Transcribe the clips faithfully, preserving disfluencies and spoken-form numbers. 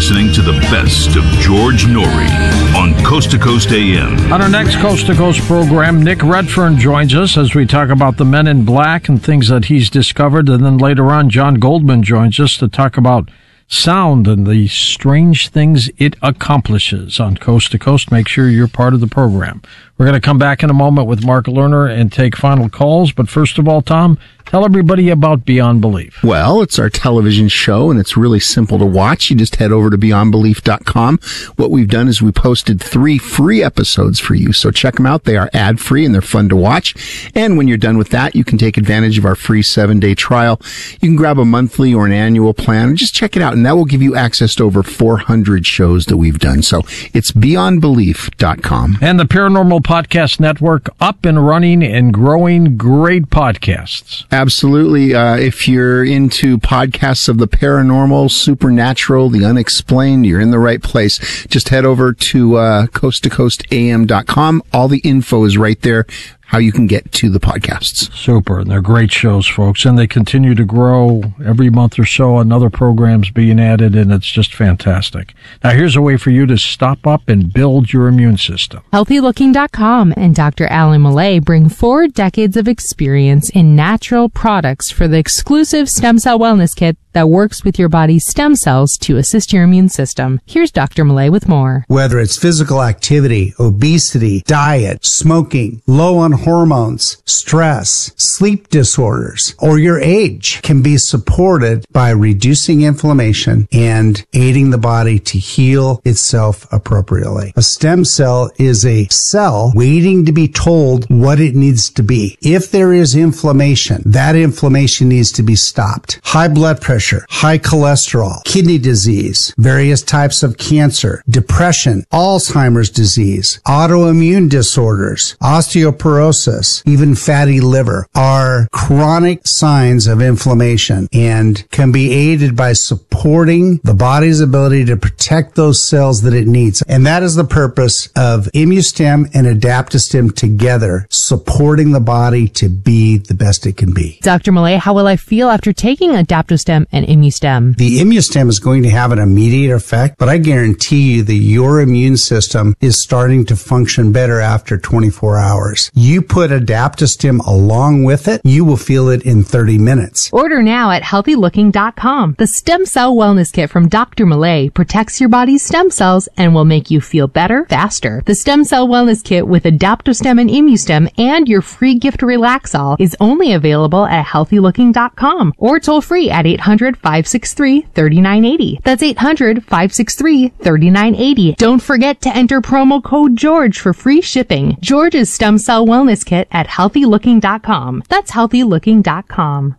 listening to the best of George Noory on Coast to Coast A M. On our next Coast to Coast program, Nick Redfern joins us as we talk about the Men in Black and things that he's discovered. And then later on, John Goldman joins us to talk about sound and the strange things it accomplishes on Coast to Coast. Make sure you're part of the program. We're going to come back in a moment with Mark Lerner and take final calls. But first of all, Tom, tell everybody about Beyond Belief. Well, it's our television show, and it's really simple to watch. You just head over to beyond belief dot com. What we've done is we posted three free episodes for you, so check them out. They are ad-free, and they're fun to watch. And when you're done with that, you can take advantage of our free seven-day trial. You can grab a monthly or an annual plan and just check it out, and that will give you access to over four hundred shows that we've done. So it's beyond belief dot com. And the Paranormal Podcast Network, up and running and growing. Great podcasts. Absolutely. Uh, if you're into podcasts of the paranormal, supernatural, the unexplained, you're in the right place. Just head over to uh, coast to coast A M dot com. All the info is right there, how you can get to the podcasts. Super. And they're great shows, folks. And they continue to grow every month or so. Another program's being added, and it's just fantastic. Now, here's a way for you to stop up and build your immune system. healthy looking dot com and Doctor Alan Millay bring four decades of experience in natural products for the exclusive Stem Cell Wellness Kit that works with your body's stem cells to assist your immune system. Here's Doctor Millay with more. Whether it's physical activity, obesity, diet, smoking, low on hormones, stress, sleep disorders, or your age can be supported by reducing inflammation and aiding the body to heal itself appropriately. A stem cell is a cell waiting to be told what it needs to be. If there is inflammation, that inflammation needs to be stopped. High blood pressure, high cholesterol, kidney disease, various types of cancer, depression, Alzheimer's disease, autoimmune disorders, osteoporosis, even fatty liver are chronic signs of inflammation and can be aided by supporting the body's ability to protect those cells that it needs. And that is the purpose of ImmuStem and AdaptoStem together, supporting the body to be the best it can be. Doctor Millay, how will I feel after taking AdaptoStem and ImmuStem? The ImmuStem is going to have an immediate effect, but I guarantee you that your immune system is starting to function better after twenty-four hours. You put AdaptoStem along with it, you will feel it in thirty minutes. Order now at healthy looking dot com. The Stem Cell Wellness Kit from Doctor Millay protects your body's stem cells and will make you feel better faster. The Stem Cell Wellness Kit with AdaptoStem and ImmuStem and your free gift Relaxol is only available at healthy looking dot com or toll free at eight hundred, five six three, three nine eight zero. That's eight hundred, five six three, three nine eight zero. Don't forget to enter promo code George for free shipping. George's Stem Cell Wellness Kit at healthy looking dot com. That's healthy looking dot com.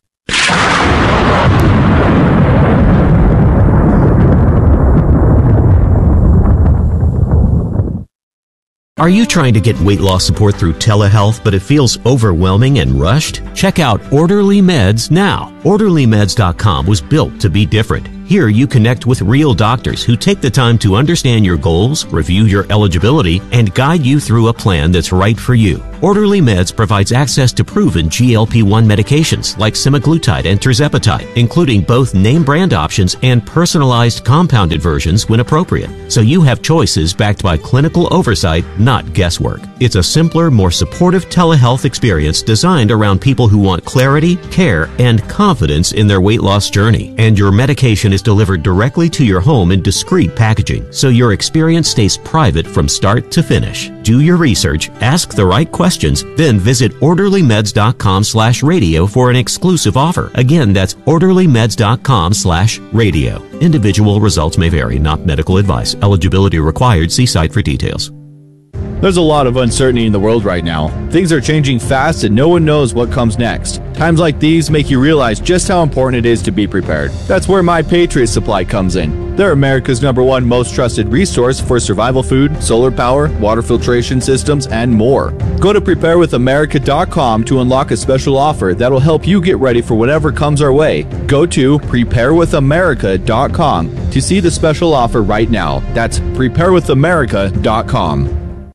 Are you trying to get weight loss support through telehealth, but it feels overwhelming and rushed? Check out Orderly Meds now. orderly meds dot com was built to be different. Here you connect with real doctors who take the time to understand your goals, review your eligibility, and guide you through a plan that's right for you. Orderly Meds provides access to proven G L P one medications like semaglutide and tirzepatide, including both name brand options and personalized compounded versions when appropriate. So you have choices backed by clinical oversight, not guesswork. It's a simpler, more supportive telehealth experience designed around people who want clarity, care, and confidence in their weight loss journey. And your medication is delivered directly to your home in discreet packaging, so your experience stays private from start to finish. Do your research, ask the right questions, then visit orderly meds dot com slash radio for an exclusive offer. Again, that's orderly meds dot com slash radio. Individual results may vary, not medical advice. Eligibility required. See site for details. There's a lot of uncertainty in the world right now. Things are changing fast and no one knows what comes next. Times like these make you realize just how important it is to be prepared. That's where My Patriot Supply comes in. They're America's number one most trusted resource for survival food, solar power, water filtration systems, and more. Go to prepare with america dot com to unlock a special offer that'll help you get ready for whatever comes our way. Go to prepare with america dot com to see the special offer right now. That's prepare with america dot com.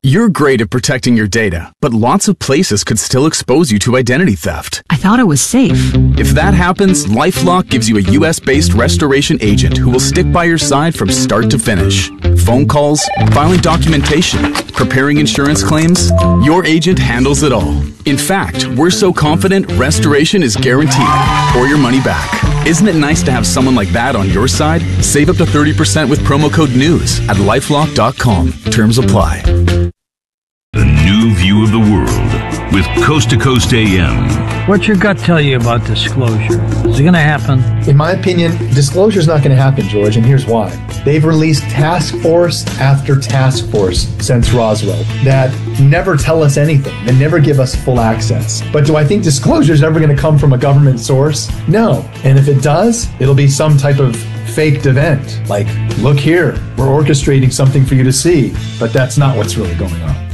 You're great at protecting your data, but lots of places could still expose you to identity theft. I thought it was safe. If that happens, LifeLock gives you a U S-based restoration agent who will stick by your side from start to finish. Phone calls, filing documentation, preparing insurance claims, your agent handles it all. In fact, we're so confident restoration is guaranteed or your money back. Isn't it nice to have someone like that on your side? Save up to thirty percent with promo code NEWS at lifelock dot com. Terms apply. A new view of the world with Coast to Coast A M. What's your gut tell you about disclosure? Is it going to happen? In my opinion, disclosure is not going to happen, George, and here's why. They've released task force after task force since Roswell that never tell us anything. They never give us full access. But do I think disclosure is ever going to come from a government source? No. And if it does, it'll be some type of faked event. Like, look here, we're orchestrating something for you to see. But that's not what's really going on.